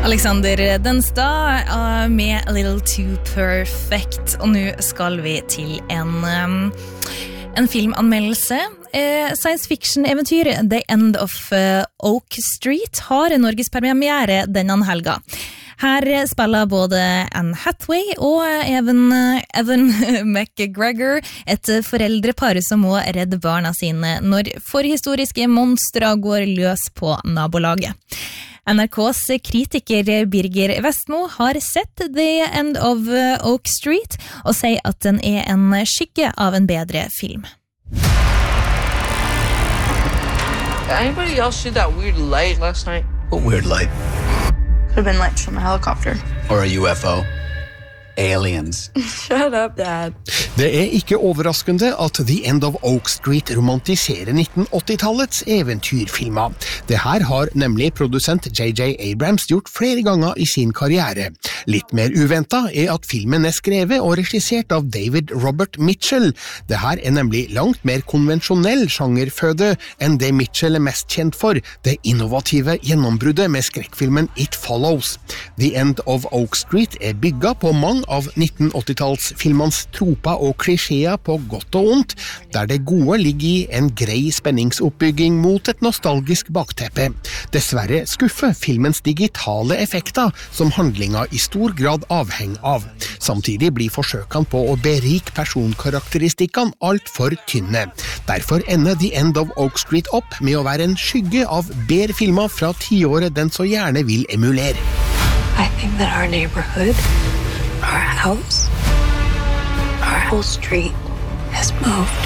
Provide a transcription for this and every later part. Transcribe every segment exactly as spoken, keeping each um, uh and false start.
Alexander Denstad uh, med A Little Too Perfect. Og nå skal vi til en, um, en filmanmeldelse. Uh, science fiction-eventyr The End of uh, Oak Street har Norges premiere denne helga. Her spiller både Anne Hathaway og Evan, Evan McGregor et foreldrepar som må redde barna sine når forhistoriske monstre går løs på nabolaget. N R K's kritiker Birger Vestmo har sett The End of Oak Street og sier at den er en skygge av en bedre film. Anybody else see that weird light last night? What weird light? Could have been lights from a helicopter. Or a U F O? Aliens. Shut up, Dad. Det er ikke overraskende at The End of Oak Street romantiserer nitten åtti-tallets eventyrfilmer. Det her har nemlig produsent J J Abrams gjort flere ganger i sin karriere. Litt mer uventet er at filmen er skrevet og regissert av David Robert Mitchell. Det her er nemlig langt mer konvensjonell sjangerføde enn det Mitchell er mest kjent for, det innovative gjennombruddet med skrekkfilmen It Follows. The End of Oak Street er bygget på mange av nitten åtti-tallsfilmens troper og klisjeer på godt og ondt, der det gode ligger i en grei spenningsoppbygging mot et nostalgisk bakteppe. Dessverre skuffer filmens digitale effekter, som handlinga i stor grad avhenger av. Samtidig blir forsøkene på å berike personkarakteristikkene alt for tynne. Derfor ender The End of Oak Street opp med å være en skygge av bedre filmer fra tiåret den så gjerne vil emulere. I think that our neighborhood, our house, our whole street has moved.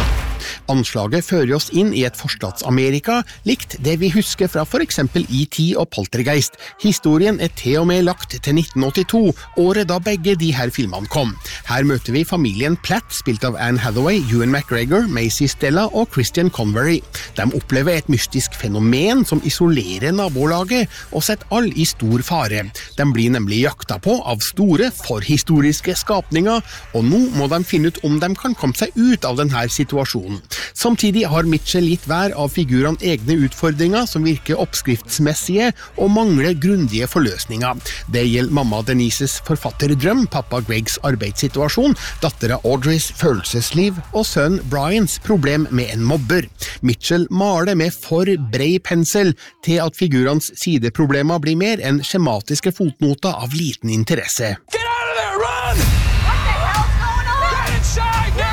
Anslaget fører oss inn i et forstads-Amerika, likt det vi husker fra for eksempel E T og Poltergeist. Historien er til og med lagt til nitten åttito, året da begge de her filmene kom. Her møter vi familien Platt, spilt av Anne Hathaway, Ewan McGregor, Macy Stella og Christian Convery. De opplever et mystisk fenomen som isolerer nabolaget og setter all i stor fare. De blir nemlig jakta på av store, forhistoriske skapninger, og nå må de finne ut om de kan komme seg ut av denne situasjonen. Samtidig har Mitchell gitt hver av figurene egne utfordringer som virker oppskriftsmessige og mangler grundige forløsninger. Det gjelder mamma Denises forfatterdrøm, pappa Gregs arbeidssituasjon, dattera Audreys følelsesliv og sønn Brians problem med en mobber. Mitchell maler med for brei pensel til at figurenes sideproblemer blir mer enn skjematiske fotnoter av liten interesse. Get out of there, run! What the hell's going on? Get inside now!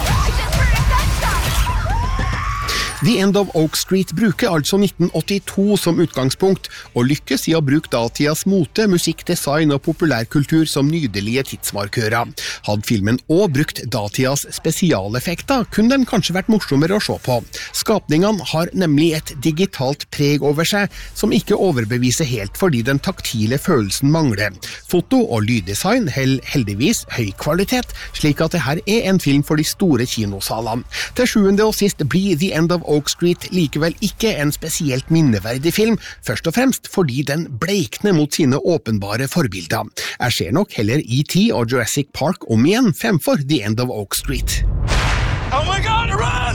The End of Oak Street bruker altså nitten åttito som utgangspunkt, og lykkes i å bruke datidas mote, musikk, design og populærkultur som nydelige tidsmarkører. Hadde filmen også brukt datidas spesialeffekter, kunne den kanskje vært morsommere å se på. Skapningene har nemlig et digitalt preg over seg, som ikke overbeviser helt fordi den taktile følelsen mangler. Foto- og lyddesign holder heldigvis høy kvalitet, slik at det her er en film for de store kinosalene. Til sjuende og sist blir The End of Oak Street likevel ikke en spesielt minneverdig film, først og fremst fordi den bleikner mot sine åpenbare forbilder. Jeg ser nok heller E T og Jurassic Park om igjen fremfor The End of Oak Street. Oh my God, run!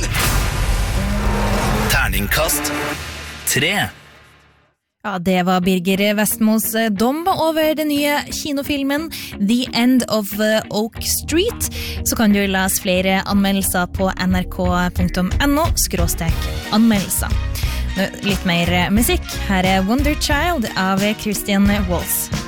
Terningkast tre. Ja, det var Birger Vestmos dom over den nye kinofilmen The End of Oak Street. Så kan du lese flere anmeldelser på nrk punktum no skråstrek anmeldelser. Litt mer musikk. Her er Wonder Child av Christian Waltz.